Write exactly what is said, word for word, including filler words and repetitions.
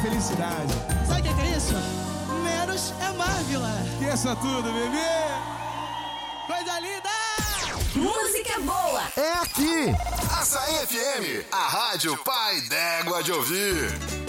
Felicidade. Sabe o que, que é isso? Menos é Marvila. Esqueça tudo, bebê. Coisa linda! Música boa é aqui. Açaí F M, a rádio pai d'égua de ouvir.